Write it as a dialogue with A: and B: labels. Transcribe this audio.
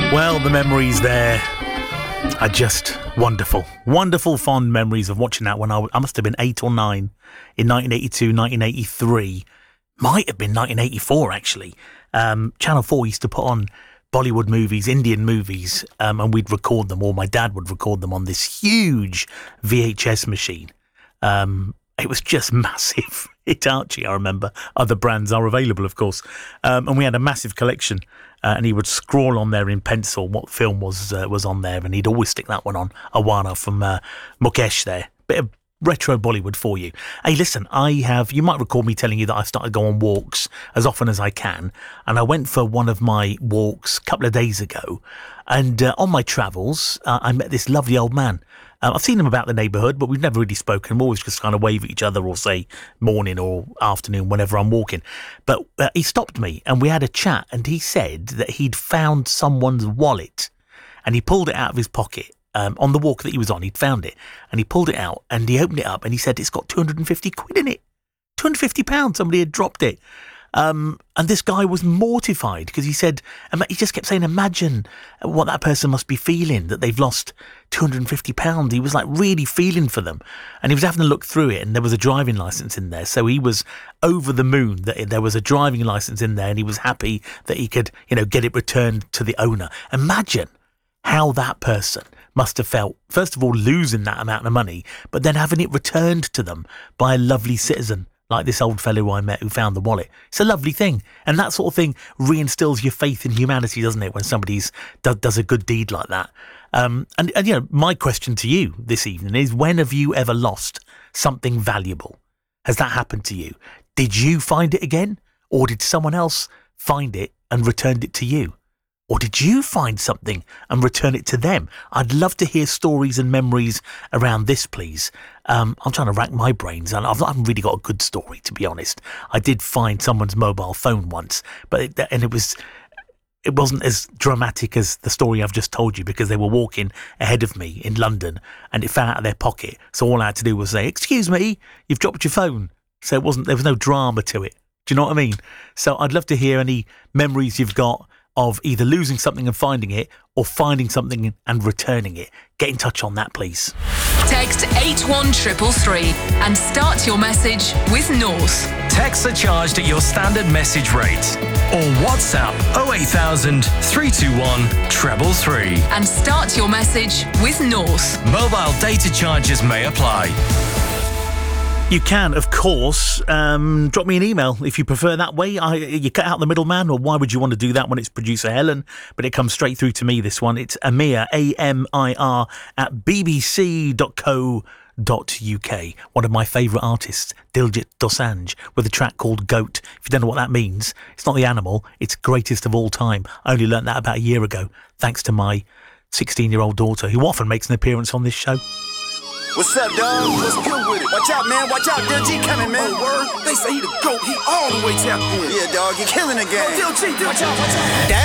A: Well, the memories there are just wonderful. Wonderful, fond memories of watching that when I must have been 8 or 9 in 1982, 1983. Might have been 1984, actually. Channel 4 used to put on Bollywood movies, Indian movies, and we'd record them, or my dad would record them on this huge VHS machine. It was just massive. Hitachi, I remember. Other brands are available, of course. And we had a massive collection. And he would scrawl on there in pencil what film was on there, and he'd always stick that one on. Awana from Mukesh there. Bit of retro Bollywood for you. Hey, listen, you might recall me telling you that I started to go on walks as often as I can, and I went for one of my walks a couple of days ago, and on my travels, I met this lovely old man. I've seen him about the neighbourhood, but we've never really spoken. We always just kind of wave at each other or say morning or afternoon whenever I'm walking. But he stopped me and we had a chat, and he said that he'd found someone's wallet and he pulled it out of his pocket. On the walk that he was on, he'd found it and he pulled it out and he opened it up and he said it's got 250 quid in it. £250, somebody had dropped it. And this guy was mortified because he said, he just kept saying, imagine what that person must be feeling, that they've lost £250. He was like really feeling for them. And he was having to look through it, and there was a driving licence in there. So he was over the moon that there was a driving licence in there, and he was happy that he could, get it returned to the owner. Imagine how that person must have felt, first of all, losing that amount of money, but then having it returned to them by a lovely citizen like this old fellow who I met who found the wallet. It's a lovely thing. And that sort of thing reinstills your faith in humanity, doesn't it, when somebody does a good deed like that? And my question to you this evening is, when have you ever lost something valuable? Has that happened to you? Did you find it again? Or did someone else find it and returned it to you? Or did you find something and return it to them? I'd love to hear stories and memories around this, please. I'm trying to rack my brains, and I haven't really got a good story, to be honest. I did find someone's mobile phone once, but it wasn't as dramatic as the story I've just told you, because they were walking ahead of me in London and it fell out of their pocket. So all I had to do was say, "Excuse me, you've dropped your phone." So there was no drama to it. Do you know what I mean? So I'd love to hear any memories you've got of either losing something and finding it, or finding something and returning it. Get in touch on that, please.
B: Text 81333 and start your message with North.
C: Texts are charged at your standard message rate. Or WhatsApp 08000 321 333.
B: And start your message with North.
C: Mobile data charges may apply.
A: You can, of course, drop me an email if you prefer that way. You cut out the middleman, or why would you want to do that when it's producer Helen? But it comes straight through to me, this one. It's Amir, AMIR, at bbc.co.uk. One of my favourite artists, Diljit Dosanjh, with a track called Goat. If you don't know what that means, it's not the animal, it's greatest of all time. I only learnt that about a year ago, thanks to my 16-year-old daughter, who often makes an appearance on this show.
D: What's up, dog? What's good with it? Watch out, man. Watch out. Diljit coming, man. Oh, word? They say he the GOAT. He all the way tapped in. Yeah, dog. He killing the game. Diljit, watch out, watch out.